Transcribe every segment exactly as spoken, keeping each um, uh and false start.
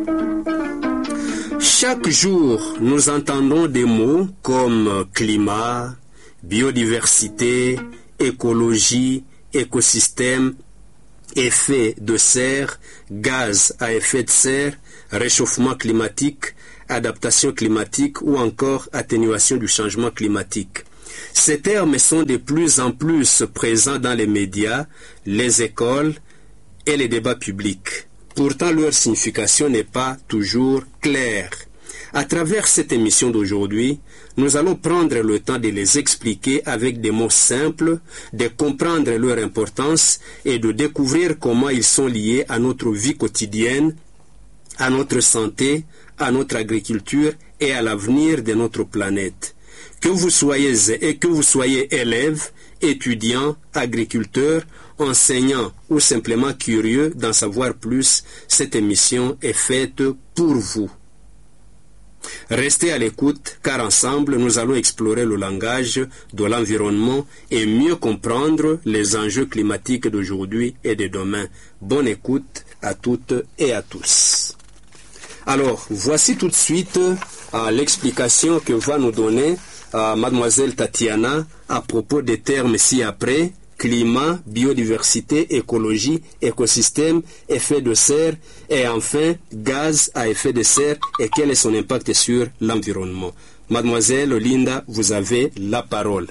Chaque jour, nous entendons des mots comme climat, biodiversité, écologie, écosystème, effet de serre, gaz à effet de serre, réchauffement climatique, adaptation climatique ou encore atténuation du changement climatique. Ces termes sont de plus en plus présents dans les médias, les écoles et les débats publics. Pourtant, leur signification n'est pas toujours claire. À travers cette émission d'aujourd'hui, nous allons prendre le temps de les expliquer avec des mots simples, de comprendre leur importance et de découvrir comment ils sont liés à notre vie quotidienne, à notre santé, à notre agriculture et à l'avenir de notre planète. Que vous soyez et que vous soyez élève, étudiant, agriculteur, enseignant ou simplement curieux d'en savoir plus, cette émission est faite pour vous. Restez à l'écoute car ensemble nous allons explorer le langage de l'environnement et mieux comprendre les enjeux climatiques d'aujourd'hui et de demain. Bonne écoute à toutes et à tous. Alors, voici tout de suite euh, l'explication que va nous donner euh, mademoiselle Tatiana à propos des termes ci-après: climat, biodiversité, écologie, écosystème, effet de serre et enfin gaz à effet de serre et quel est son impact sur l'environnement. Mademoiselle Linda, vous avez la parole.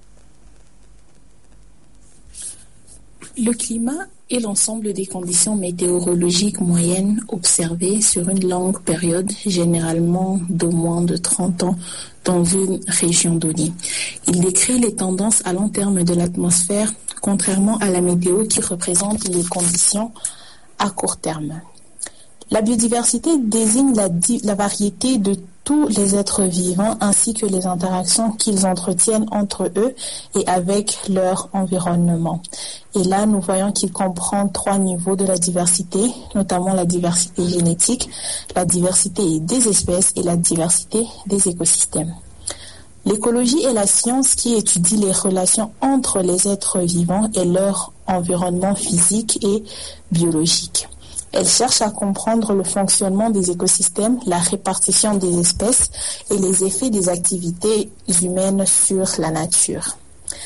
Le climat est l'ensemble des conditions météorologiques moyennes observées sur une longue période, généralement de moins de trente ans, dans une région donnée. Il décrit les tendances à long terme de l'atmosphère, contrairement à la météo qui représente les conditions à court terme. La biodiversité désigne la, di- la variété de tous les êtres vivants ainsi que les interactions qu'ils entretiennent entre eux et avec leur environnement. Et là, nous voyons qu'il comprend trois niveaux de la diversité, notamment la diversité génétique, la diversité des espèces et la diversité des écosystèmes. L'écologie est la science qui étudie les relations entre les êtres vivants et leur environnement physique et biologique. Elle cherche à comprendre le fonctionnement des écosystèmes, la répartition des espèces et les effets des activités humaines sur la nature.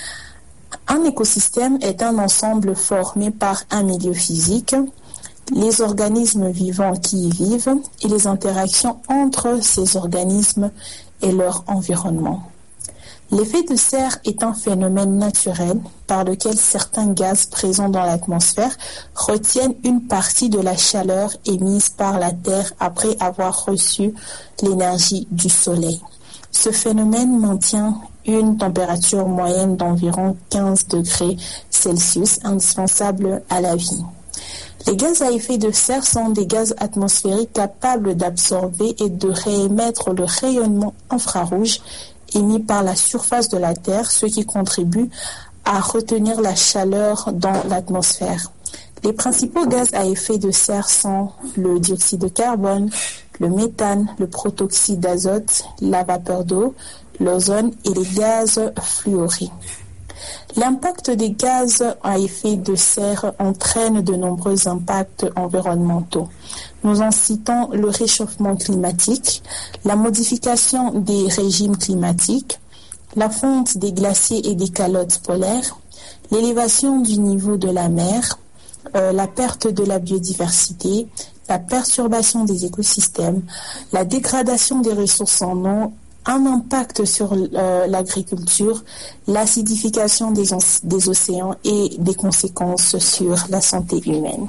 Un écosystème est un ensemble formé par un milieu physique, les organismes vivants qui y vivent et les interactions entre ces organismes et leur environnement. L'effet de serre est un phénomène naturel par lequel certains gaz présents dans l'atmosphère retiennent une partie de la chaleur émise par la Terre après avoir reçu l'énergie du Soleil. Ce phénomène maintient une température moyenne d'environ quinze degrés Celsius, indispensable à la vie. Les gaz à effet de serre sont des gaz atmosphériques capables d'absorber et de réémettre le rayonnement infrarouge émis par la surface de la Terre, ce qui contribue à retenir la chaleur dans l'atmosphère. Les principaux gaz à effet de serre sont le dioxyde de carbone, le méthane, le protoxyde d'azote, la vapeur d'eau, l'ozone et les gaz fluorés. L'impact des gaz à effet de serre entraîne de nombreux impacts environnementaux. Nous en citons le réchauffement climatique, la modification des régimes climatiques, la fonte des glaciers et des calottes polaires, l'élévation du niveau de la mer, euh, la perte de la biodiversité, la perturbation des écosystèmes, la dégradation des ressources en eau, un impact sur euh, l'agriculture, l'acidification des, des océans et des conséquences sur la santé humaine.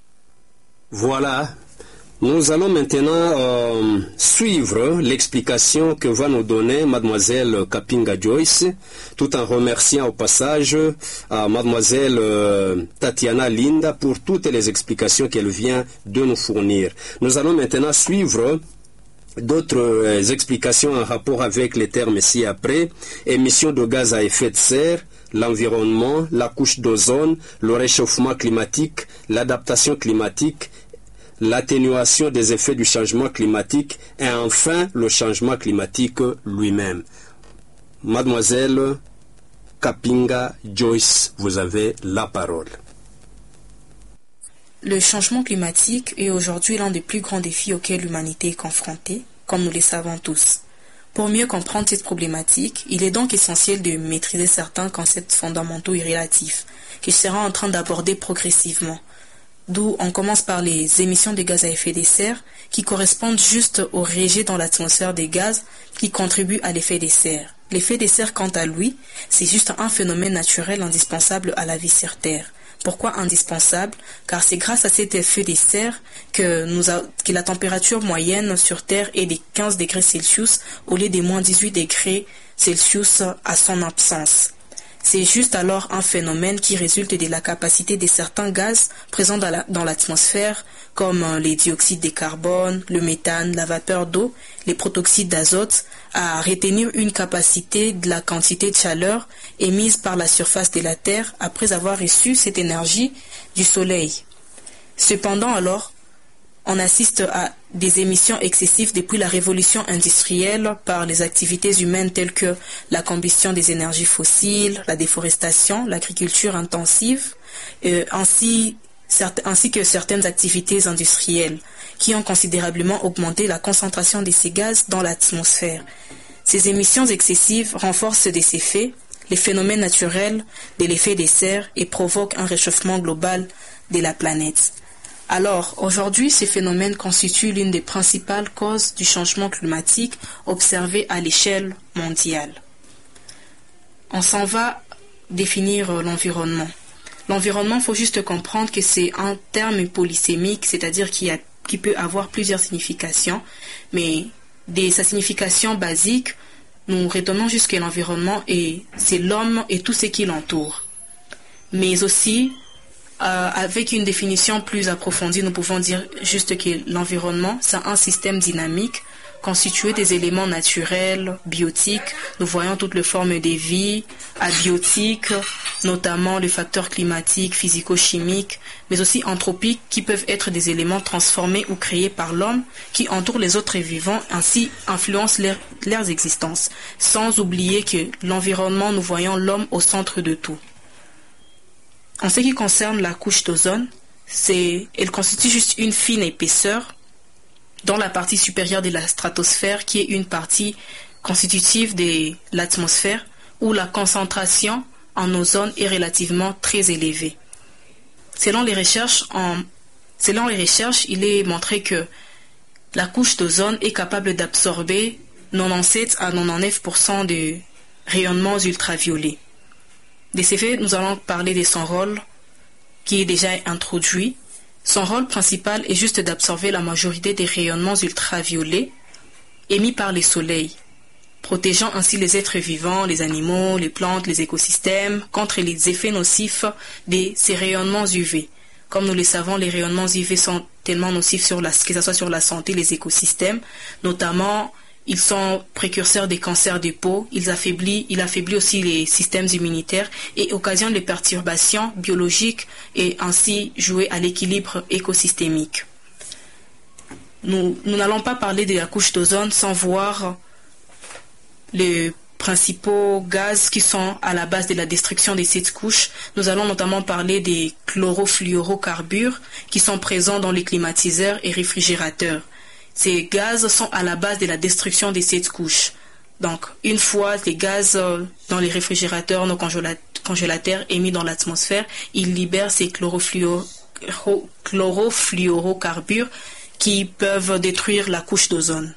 Voilà. Nous allons maintenant euh, suivre l'explication que va nous donner mademoiselle Kapinga Joyce, tout en remerciant au passage à mademoiselle euh, Tatiana Linda pour toutes les explications qu'elle vient de nous fournir. Nous allons maintenant suivre d'autres euh, explications en rapport avec les termes ci-après: émissions de gaz à effet de serre, l'environnement, la couche d'ozone, le réchauffement climatique, l'adaptation climatique, l'atténuation des effets du changement climatique et enfin le changement climatique lui-même. Mademoiselle Kapinga Joyce, vous avez la parole. Le changement climatique est aujourd'hui l'un des plus grands défis auxquels l'humanité est confrontée, comme nous le savons tous. Pour mieux comprendre cette problématique, il est donc essentiel de maîtriser certains concepts fondamentaux et relatifs, que je serai en train d'aborder progressivement. D'où on commence par les émissions de gaz à effet de serre, qui correspondent juste aux rejets dans l'atmosphère des gaz qui contribuent à l'effet de serre. L'effet de serre, quant à lui, c'est juste un phénomène naturel indispensable à la vie sur Terre. Pourquoi indispensable? Car c'est grâce à cet effet de serre que, nous a, que la température moyenne sur Terre est de quinze degrés Celsius au lieu des moins dix-huit degrés Celsius à son absence. C'est juste alors un phénomène qui résulte de la capacité de certains gaz présents dans, la, dans l'atmosphère, comme les dioxydes de carbone, le méthane, la vapeur d'eau, les protoxydes d'azote, à retenir une capacité de la quantité de chaleur émise par la surface de la Terre après avoir reçu cette énergie du Soleil. Cependant alors, on assiste à des émissions excessives depuis la révolution industrielle par les activités humaines telles que la combustion des énergies fossiles, la déforestation, l'agriculture intensive, euh, ainsi, ainsi que certaines activités industrielles qui ont considérablement augmenté la concentration de ces gaz dans l'atmosphère. Ces émissions excessives renforcent de ces faits les phénomènes naturels de l'effet de serre et provoquent un réchauffement global de la planète. Alors, aujourd'hui, ces phénomènes constituent l'une des principales causes du changement climatique observé à l'échelle mondiale. On s'en va définir l'environnement. L'environnement, il faut juste comprendre que c'est un terme polysémique, c'est-à-dire qui, a, qui peut avoir plusieurs significations, mais de sa signification basique, nous retenons juste que l'environnement, est, c'est l'homme et tout ce qui l'entoure. Mais aussi, Euh, avec une définition plus approfondie, nous pouvons dire juste que l'environnement, c'est un système dynamique constitué des éléments naturels, biotiques. Nous voyons toutes les formes de vie, abiotiques, notamment les facteurs climatiques, physico-chimiques, mais aussi anthropiques qui peuvent être des éléments transformés ou créés par l'homme qui entourent les autres vivants, ainsi influencent leur, leurs existences. Sans oublier que l'environnement, nous voyons l'homme au centre de tout. En ce qui concerne la couche d'ozone, c'est, elle constitue juste une fine épaisseur dans la partie supérieure de la stratosphère, qui est une partie constitutive de l'atmosphère, où la concentration en ozone est relativement très élevée. Selon les recherches, en, selon les recherches, il est montré que la couche d'ozone est capable d'absorber quatre-vingt-dix-sept à quatre-vingt-dix-neuf pour cent de rayonnements ultraviolets. De ces faits, nous allons parler de son rôle qui est déjà introduit. Son rôle principal est juste d'absorber la majorité des rayonnements ultraviolets émis par le soleil, protégeant ainsi les êtres vivants, les animaux, les plantes, les écosystèmes contre les effets nocifs de ces rayonnements U V. Comme nous le savons, les rayonnements U V sont tellement nocifs sur la, que ce soit sur la santé, les écosystèmes, notamment ils sont précurseurs des cancers de peau, ils affaiblissent, ils affaiblissent aussi les systèmes immunitaires et occasionnent des perturbations biologiques et ainsi jouer à l'équilibre écosystémique. Nous, nous n'allons pas parler de la couche d'ozone sans voir les principaux gaz qui sont à la base de la destruction de cette couche. Nous allons notamment parler des chlorofluorocarbures qui sont présents dans les climatiseurs et réfrigérateurs. Ces gaz sont à la base de la destruction de cette couche. Donc, une fois les gaz dans les réfrigérateurs, nos congélateurs émis dans l'atmosphère, ils libèrent ces chlorofluoro, chlorofluorocarbures qui peuvent détruire la couche d'ozone.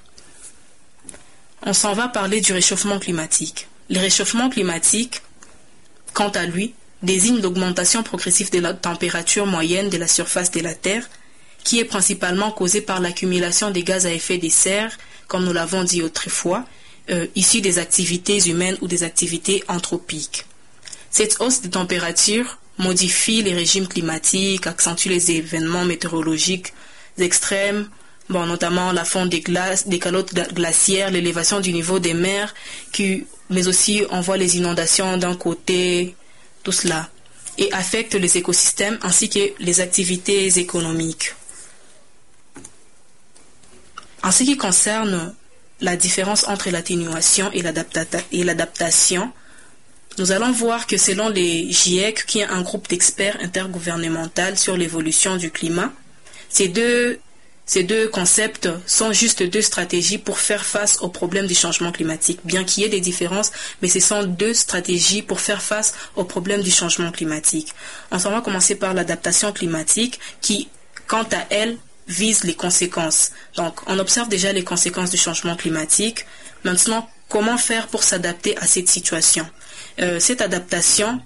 On s'en va parler du réchauffement climatique. Le réchauffement climatique, quant à lui, désigne l'augmentation progressive de la température moyenne de la surface de la Terre, qui est principalement causée par l'accumulation des gaz à effet de serre, comme nous l'avons dit autrefois, euh, issus des activités humaines ou des activités anthropiques. Cette hausse de température modifie les régimes climatiques, accentue les événements météorologiques extrêmes, bon, notamment la fonte des glaces, des calottes glaciaires, l'élévation du niveau des mers, qui, mais aussi on voit les inondations d'un côté, tout cela, et affecte les écosystèmes ainsi que les activités économiques. En ce qui concerne la différence entre l'atténuation et l'adaptation, Nous allons voir que selon les GIEC, qui est un groupe d'experts intergouvernemental sur l'évolution du climat, ces deux, ces deux concepts sont juste deux stratégies pour faire face aux problèmes du changement climatique. Bien qu'il y ait des différences, mais ce sont deux stratégies pour faire face aux problèmes du changement climatique. On s'en va commencer par l'adaptation climatique qui, quant à elle, vise les conséquences. Donc, on observe déjà les conséquences du changement climatique. Maintenant, comment faire pour s'adapter à cette situation? Euh, cette adaptation